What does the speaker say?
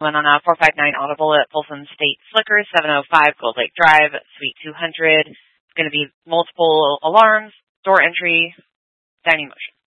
One on 459 Audible at Folsom State Slickers, 705 Gold Lake Drive, Suite 200. It's going to be multiple alarms, door entry, dining motion.